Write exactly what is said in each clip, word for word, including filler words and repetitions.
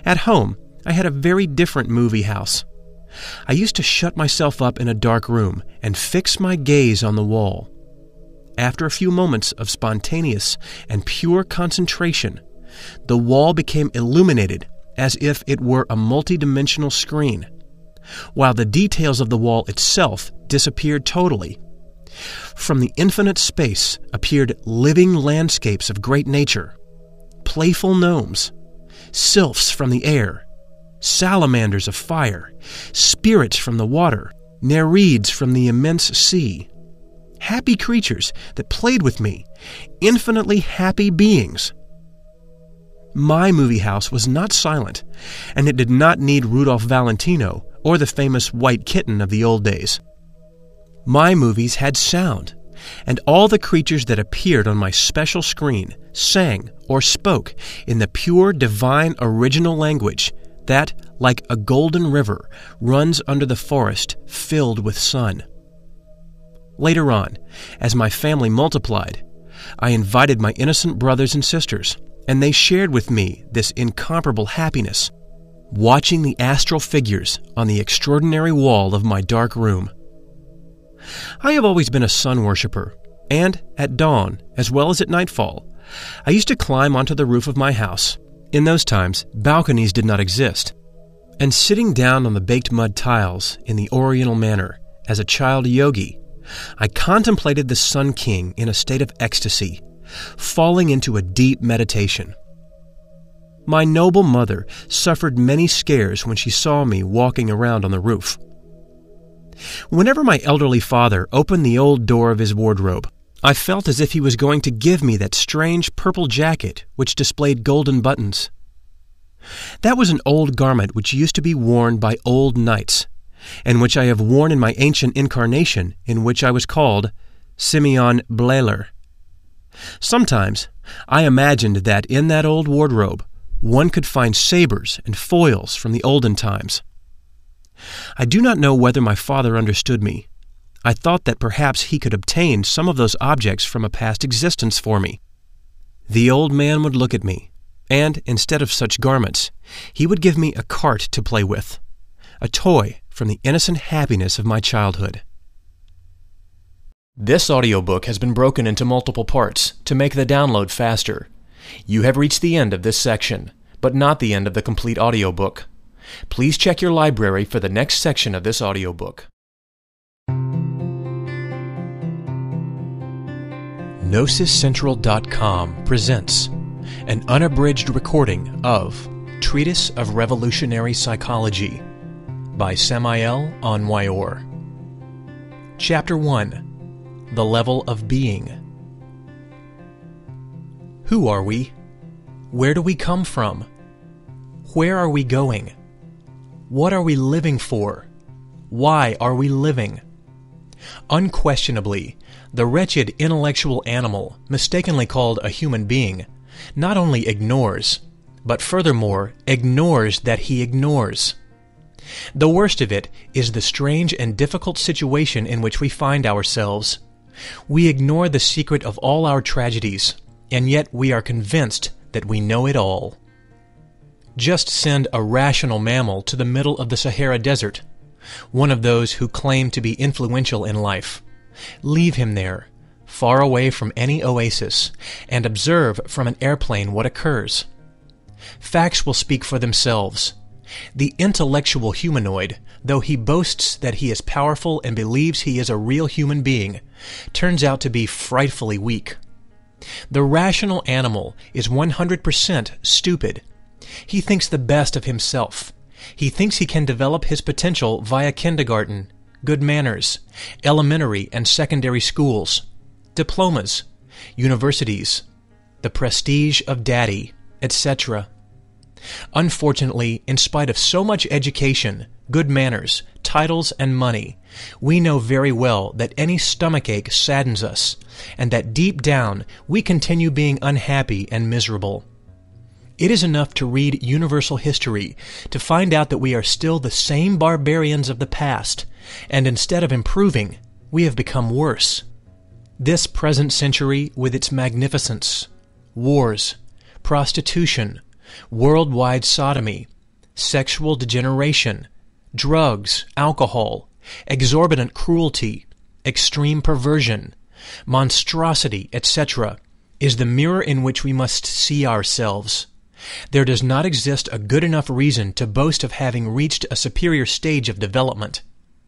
At home, I had a very different movie house. I used to shut myself up in a dark room and fix my gaze on the wall. After a few moments of spontaneous and pure concentration, the wall became illuminated as if it were a multidimensional screen, while the details of the wall itself disappeared totally. From the infinite space appeared living landscapes of great nature, playful gnomes, sylphs from the air, salamanders of fire, spirits from the water, nereids from the immense sea. Happy creatures that played with me, infinitely happy beings. My movie house was not silent, and it did not need Rudolph Valentino or the famous white kitten of the old days. My movies had sound, and all the creatures that appeared on my special screen sang or spoke in the pure divine original language that, like a golden river, runs under the forest filled with sun. Later on, as my family multiplied, I invited my innocent brothers and sisters, and they shared with me this incomparable happiness, watching the astral figures on the extraordinary wall of my dark room. I have always been a sun worshiper, and at dawn, as well as at nightfall, I used to climb onto the roof of my house. In those times, balconies did not exist, and sitting down on the baked mud tiles in the Oriental manner as a child yogi, I contemplated the Sun King in a state of ecstasy, falling into a deep meditation. My noble mother suffered many scares when she saw me walking around on the roof. Whenever my elderly father opened the old door of his wardrobe, I felt as if he was going to give me that strange purple jacket which displayed golden buttons. That was an old garment which used to be worn by old knights, and which I have worn in my ancient incarnation, in which I was called Simeon Blailer. Sometimes I imagined that in that old wardrobe one could find sabers and foils from the olden times. I do not know whether my father understood me. I thought that perhaps he could obtain some of those objects from a past existence for me. The old man would look at me, and instead of such garments, he would give me a cart to play with, a toy from the innocent happiness of my childhood. This audiobook has been broken into multiple parts to make the download faster. You have reached the end of this section, but not the end of the complete audiobook. Please check your library for the next section of this audiobook. Gnosis Central dot com presents an unabridged recording of Treatise of Revolutionary Psychology by Samael Aun Weor. Chapter one. The Level of Being. Who are we? Where do we come from? Where are we going? What are we living for? Why are we living? Unquestionably, the wretched intellectual animal, mistakenly called a human being, not only ignores, but furthermore ignores that he ignores. The worst of it is the strange and difficult situation in which we find ourselves. We ignore the secret of all our tragedies, and yet we are convinced that we know it all. Just send a rational mammal to the middle of the Sahara Desert, one of those who claim to be influential in life. Leave him there, far away from any oasis, and observe from an airplane what occurs. Facts will speak for themselves. The intellectual humanoid, though he boasts that he is powerful and believes he is a real human being, turns out to be frightfully weak. The rational animal is one hundred percent stupid. He thinks the best of himself. He thinks he can develop his potential via kindergarten, good manners, elementary and secondary schools, diplomas, universities, the prestige of daddy, et cetera. Unfortunately, in spite of so much education, good manners, titles, and money, we know very well that any stomachache saddens us, and that deep down we continue being unhappy and miserable. It is enough to read universal history to find out that we are still the same barbarians of the past, and instead of improving, we have become worse. This present century, with its magnificence, wars, prostitution, worldwide sodomy, sexual degeneration, drugs, alcohol, exorbitant cruelty, extreme perversion, monstrosity, et cetera, is the mirror in which we must see ourselves. There does not exist a good enough reason to boast of having reached a superior stage of development.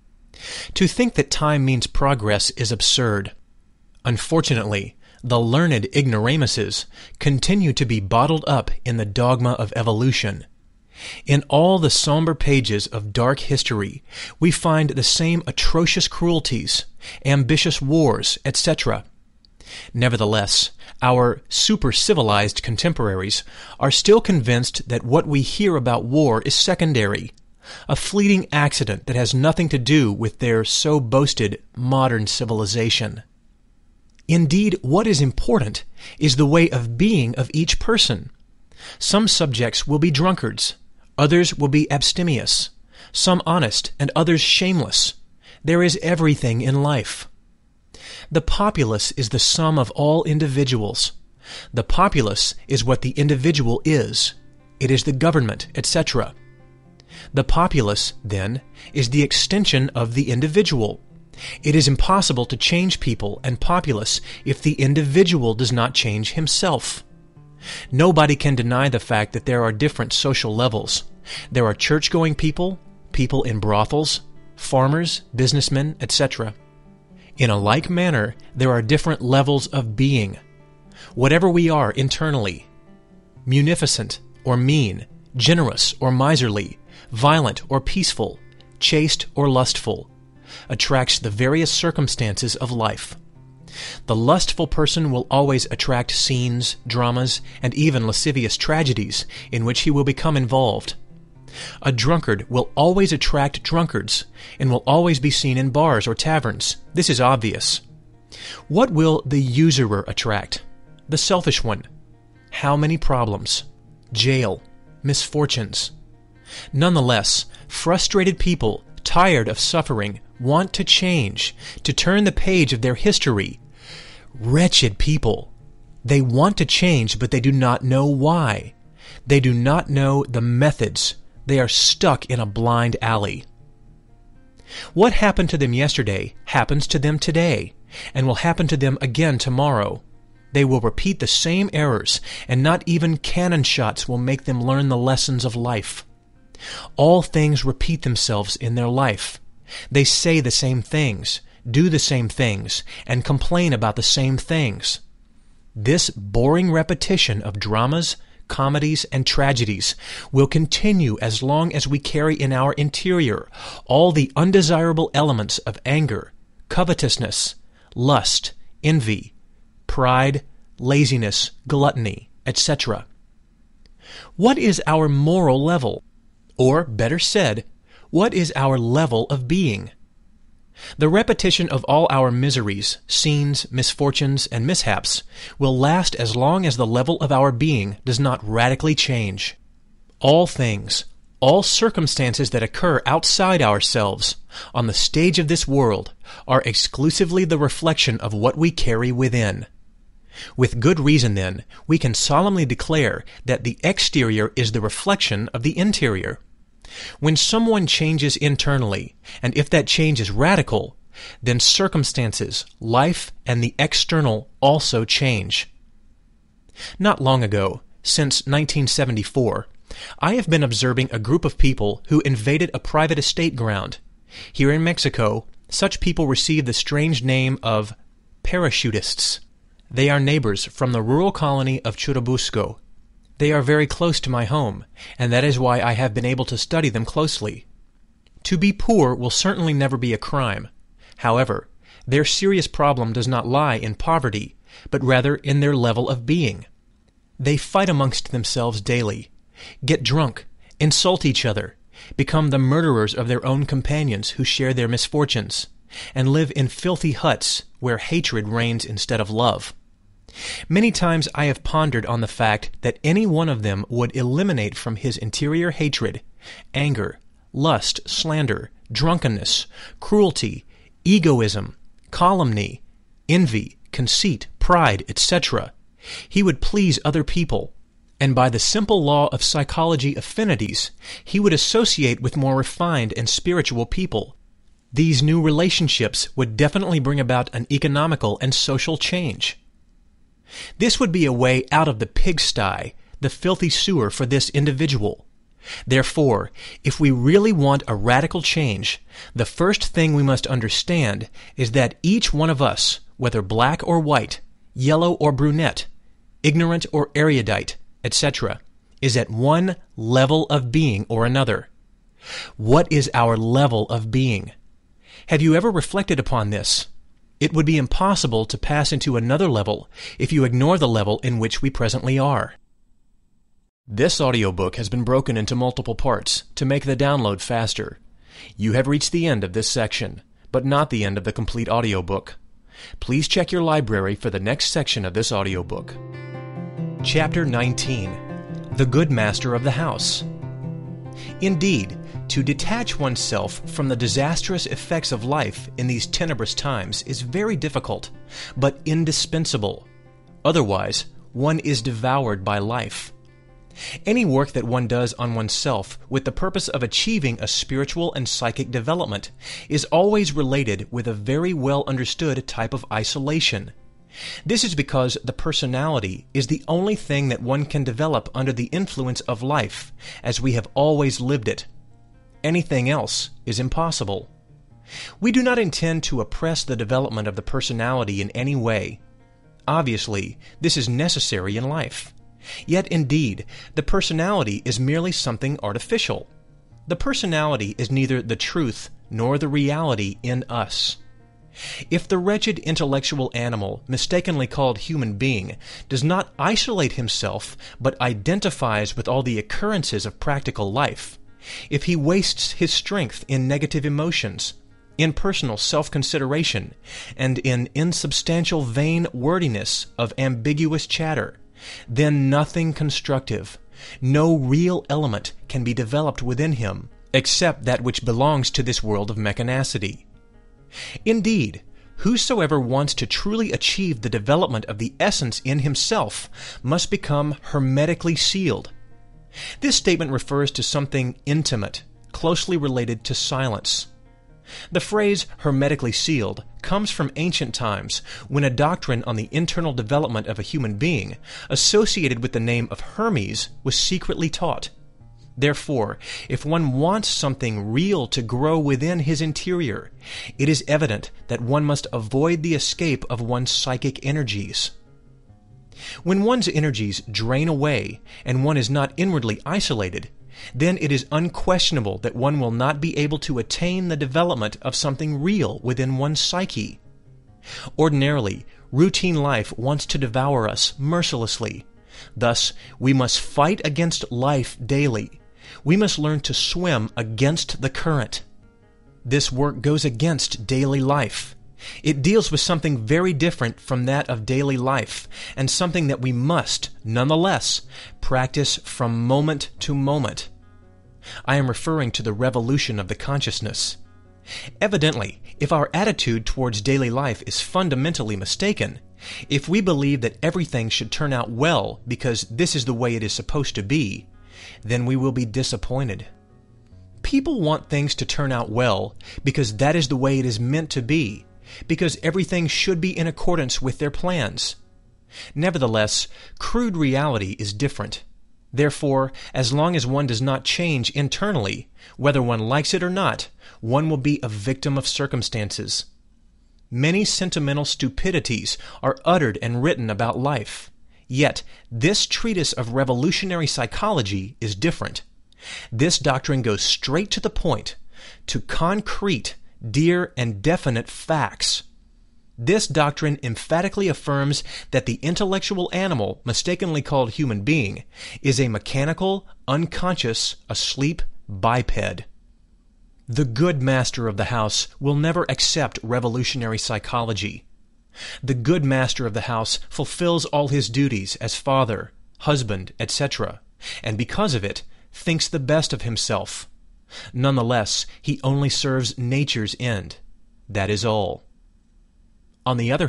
To think that time means progress is absurd. Unfortunately, the learned ignoramuses continue to be bottled up in the dogma of evolution. In all the somber pages of dark history, we find the same atrocious cruelties, ambitious wars, et cetera. Nevertheless, our super-civilized contemporaries are still convinced that what we hear about war is secondary, a fleeting accident that has nothing to do with their so-boasted modern civilization. Indeed, what is important is the way of being of each person. Some subjects will be drunkards, others will be abstemious, some honest and others shameless. There is everything in life. The populace is the sum of all individuals. The populace is what the individual is. It is the government, et cetera. The populace, then, is the extension of the individual. It is impossible to change people and populace if the individual does not change himself. Nobody can deny the fact that there are different social levels. There are church-going people, people in brothels, farmers, businessmen, et cetera. In a like manner, there are different levels of being. Whatever we are internally, munificent or mean, generous or miserly, violent or peaceful, chaste or lustful, attracts the various circumstances of life. The lustful person will always attract scenes, dramas, and even lascivious tragedies in which he will become involved. A drunkard will always attract drunkards, and will always be seen in bars or taverns. This is obvious. What will the usurer attract? The selfish one. How many problems? Jail. Misfortunes. Nonetheless, frustrated people, tired of suffering, want to change, to turn the page of their history. Wretched people. They want to change, but they do not know why. They do not know the methods. They are stuck in a blind alley. What happened to them yesterday happens to them today, and will happen to them again tomorrow. They will repeat the same errors, and not even cannon shots will make them learn the lessons of life. All things repeat themselves in their life. They say the same things, do the same things, and complain about the same things. This boring repetition of dramas, comedies, and tragedies will continue as long as we carry in our interior all the undesirable elements of anger, covetousness, lust, envy, pride, laziness, gluttony, et cetera. What is our moral level? Or, better said, what is our level of being? The repetition of all our miseries, scenes, misfortunes, and mishaps will last as long as the level of our being does not radically change. All things, all circumstances that occur outside ourselves, on the stage of this world, are exclusively the reflection of what we carry within. With good reason, then, we can solemnly declare that the exterior is the reflection of the interior. When someone changes internally, and if that change is radical, then circumstances, life, and the external also change. Not long ago, since nineteen seventy-four, I have been observing a group of people who invaded a private estate ground. Here in Mexico, such people receive the strange name of parachutists. They are neighbors from the rural colony of Churubusco. They are very close to my home, and that is why I have been able to study them closely. To be poor will certainly never be a crime. However, their serious problem does not lie in poverty, but rather in their level of being. They fight amongst themselves daily, get drunk, insult each other, become the murderers of their own companions who share their misfortunes, and live in filthy huts where hatred reigns instead of love. Many times I have pondered on the fact that any one of them would eliminate from his interior hatred, anger, lust, slander, drunkenness, cruelty, egoism, calumny, envy, conceit, pride, et cetera. He would please other people, And by the simple law of psychology affinities, he would associate with more refined and spiritual people. These new relationships would definitely bring about an economical and social change. This would be a way out of the pigsty, the filthy sewer for this individual. Therefore, if we really want a radical change, the first thing we must understand is that each one of us, whether black or white, yellow or brunette, ignorant or erudite, et cetera, is at one level of being or another. What is our level of being? Have you ever reflected upon this? It would be impossible to pass into another level if you ignore the level in which we presently are. This audiobook has been broken into multiple parts to make the download faster. You have reached the end of this section, but not the end of the complete audiobook. Please check your library for the next section of this audiobook. Chapter nineteen. The Good Master of the House. Indeed, to detach oneself from the disastrous effects of life in these tenebrous times is very difficult, but indispensable. Otherwise, one is devoured by life. Any work that one does on oneself with the purpose of achieving a spiritual and psychic development is always related with a very well understood type of isolation. This is because the personality is the only thing that one can develop under the influence of life, as we have always lived it. Anything else is impossible. We do not intend to oppress the development of the personality in any way. Obviously, this is necessary in life. Yet indeed, the personality is merely something artificial. The personality is neither the truth nor the reality in us. If the wretched intellectual animal, mistakenly called human being, does not isolate himself but identifies with all the occurrences of practical life, if he wastes his strength in negative emotions, in personal self-consideration, and in insubstantial vain wordiness of ambiguous chatter, then nothing constructive, no real element can be developed within him, except that which belongs to this world of mechanicity. Indeed, whosoever wants to truly achieve the development of the essence in himself must become hermetically sealed. This statement refers to something intimate, closely related to silence. The phrase hermetically sealed comes from ancient times when a doctrine on the internal development of a human being associated with the name of Hermes was secretly taught. Therefore, if one wants something real to grow within his interior, it is evident that one must avoid the escape of one's psychic energies. When one's energies drain away and one is not inwardly isolated, then it is unquestionable that one will not be able to attain the development of something real within one's psyche. Ordinarily, routine life wants to devour us mercilessly. Thus, we must fight against life daily. We must learn to swim against the current. This work goes against daily life. It deals with something very different from that of daily life, and something that we must, nonetheless, practice from moment to moment. I am referring to the revolution of the consciousness. Evidently, if our attitude towards daily life is fundamentally mistaken, if we believe that everything should turn out well because this is the way it is supposed to be, then we will be disappointed. People want things to turn out well because that is the way it is meant to be, because everything should be in accordance with their plans. Nevertheless, crude reality is different. Therefore, as long as one does not change internally, whether one likes it or not, one will be a victim of circumstances. Many sentimental stupidities are uttered and written about life. Yet, this treatise of revolutionary psychology is different. This doctrine goes straight to the point, to concrete, dear, and definite facts. This doctrine emphatically affirms that the intellectual animal, mistakenly called human being, is a mechanical, unconscious, asleep biped. The good master of the house will never accept revolutionary psychology. The good master of the house fulfills all his duties as father, husband, et cetera, and because of it, thinks the best of himself. Nonetheless, he only serves nature's end. That is all. On the other hand,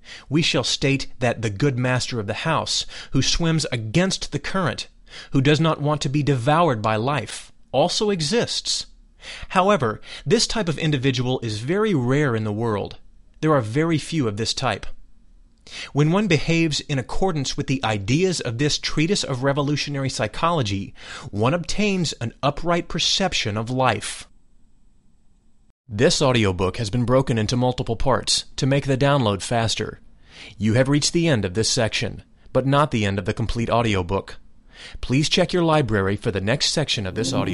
We shall state that the good master of the house, who swims against the current, who does not want to be devoured by life, also exists. However, this type of individual is very rare in the world. There are very few of this type. When one behaves in accordance with the ideas of this treatise of revolutionary psychology, one obtains an upright perception of life. This audiobook has been broken into multiple parts to make the download faster. You have reached the end of this section, but not the end of the complete audiobook. Please check your library for the next section of this audio.